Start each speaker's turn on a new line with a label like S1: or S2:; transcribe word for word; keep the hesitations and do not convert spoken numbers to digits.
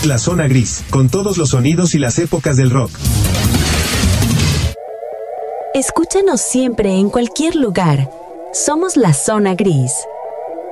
S1: La Zona Gris, con todos los sonidos y las épocas del rock.
S2: Escúchanos siempre en cualquier lugar. Somos La Zona Gris.